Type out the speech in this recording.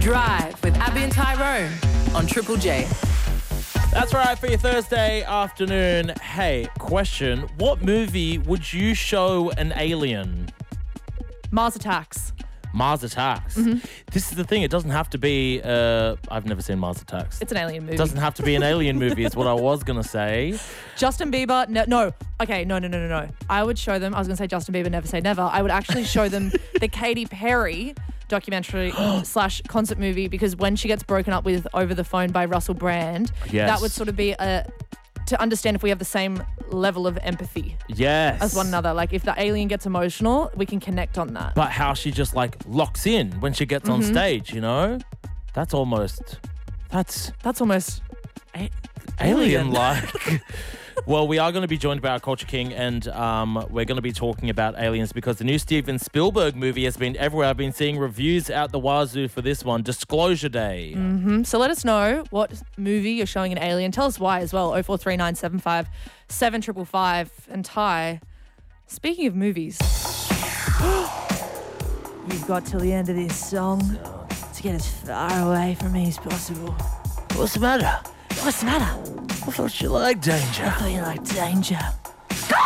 Drive with Abby and Tyrone on Triple J. That's right, for your Thursday afternoon. Hey, question. What movie would you show an alien? Mars Attacks. Mars Attacks. Mm-hmm. This is the thing. It doesn't have to be... I've never seen Mars Attacks. It's an alien movie. It doesn't have to be an alien movie is what I was going to say. Justin Bieber, no. Okay, no. I would show them, I was going to say Justin Bieber, never say never. I would actually show them the Katy Perry documentary / concert movie, because when she gets broken up with over the phone by Russell Brand, that would sort of be to understand if we have the same level of empathy as one another. Like if the alien gets emotional, we can connect on that. But how she just like locks in when she gets on stage, you know? That's almost alien-like. Well, we are going to be joined by our Culture King, and we're going to be talking about aliens because the new Steven Spielberg movie has been everywhere. I've been seeing reviews out the wazoo for this one, Disclosure Day. Mm-hmm. So let us know what movie you're showing an alien. Tell us why as well. 043975 7555. And Ty, speaking of movies, you've got till the end of this song to get as far away from me as possible. What's the matter? What's the matter? I thought you liked danger. I thought you liked danger.